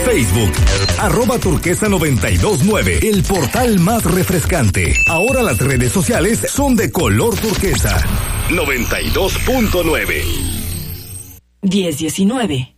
Facebook, @turquesa929, el portal más refrescante. Ahora las redes sociales son de color turquesa. 92.9. 1019.